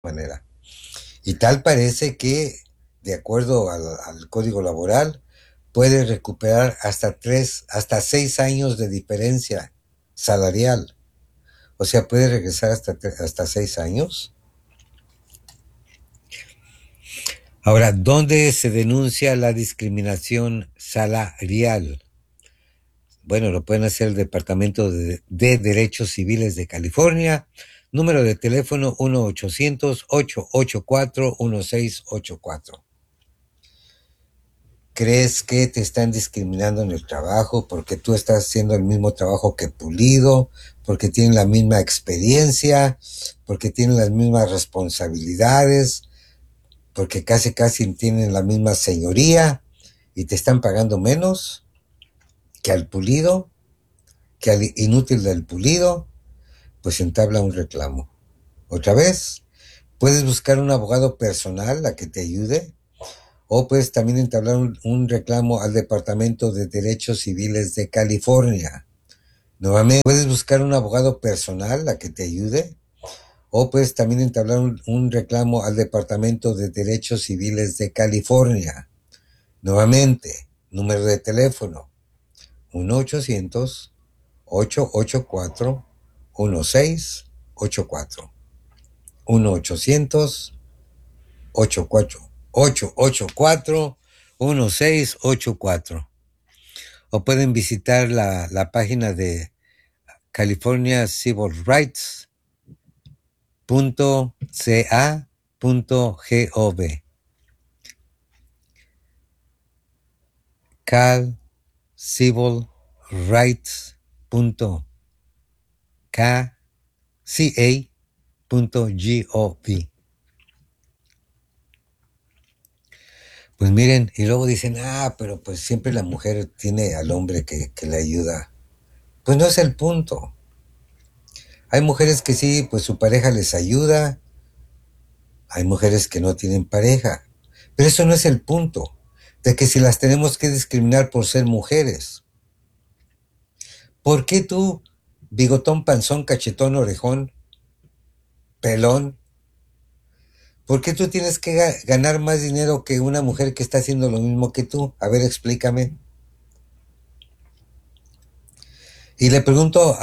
manera. Y tal parece que, de acuerdo al código laboral, puede recuperar hasta 6 años de diferencia salarial. O sea, puede regresar hasta 6 años. Ahora, ¿dónde se denuncia la discriminación salarial? Bueno, lo pueden hacer el Departamento de Derechos Civiles de California. Número de teléfono 1-800-884-1684. ¿Crees que te están discriminando en el trabajo porque tú estás haciendo el mismo trabajo que Pulido, porque tienen la misma experiencia, porque tienen las mismas responsabilidades, porque casi tienen la misma señoría y te están pagando menos que al Pulido, que al inútil del Pulido? Pues entabla un reclamo. Otra vez, puedes buscar un abogado personal a que te ayude, o puedes también entablar un reclamo al Departamento de Derechos Civiles de California. Nuevamente, puedes buscar un abogado personal a que te ayude, o puedes también entablar un reclamo al Departamento de Derechos Civiles de California. Nuevamente, número de teléfono 1-800-884-1684. 1-800-884-1684. O pueden visitar la página de California Civil Rights.ca.gov. Cal Civil Rights.ca.gov. Pues miren, y luego dicen, pero pues siempre la mujer tiene al hombre que le ayuda. Pues no es el punto. Hay mujeres que sí, pues su pareja les ayuda. Hay mujeres que no tienen pareja. Pero eso no es el punto. De que si las tenemos que discriminar por ser mujeres. ¿Por qué tú, bigotón, panzón, cachetón, orejón, pelón? ¿Por qué tú tienes que ganar más dinero que una mujer que está haciendo lo mismo que tú? A ver, explícame. Y le pregunto